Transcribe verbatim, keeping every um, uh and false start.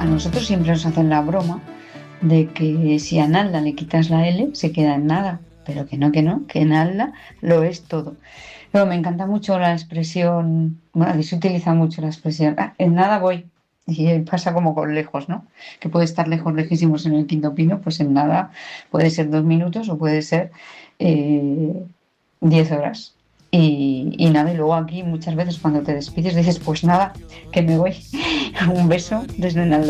nosotros siempre nos hacen la broma de que si a Nalda le quitas la L, se queda en nada. Pero que no, que no, que Nalda lo es todo. Luego me encanta mucho la expresión, bueno, aquí se utiliza mucho la expresión, "Ah, en nada voy". Y pasa como con lejos, ¿no? Que puede estar lejos, lejísimos en el Quinto Pino, pues en nada puede ser dos minutos o puede ser eh, diez horas. Y, y nada, y luego aquí muchas veces cuando te despides dices, pues nada, que me voy. Un beso desde Nalda.